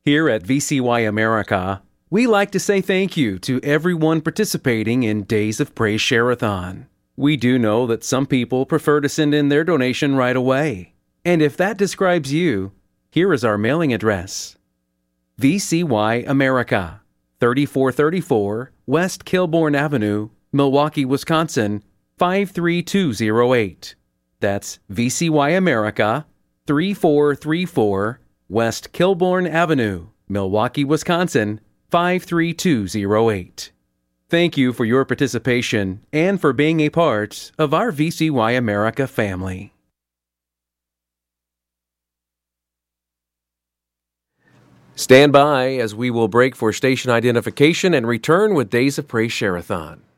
Here at VCY America, we like to say thank you to everyone participating in Days of Praise Share-a-thon. We do know that some people prefer to send in their donation right away. And if that describes you, here is our mailing address. VCY America, 3434 West Kilbourne Avenue, Milwaukee, Wisconsin, 53208. That's VCY America, 3434 West Kilbourne Avenue, Milwaukee, Wisconsin, 53208. Thank you for your participation and for being a part of our VCY America family. Stand by as we will break for station identification and return with Days of Praise Share-a-thon.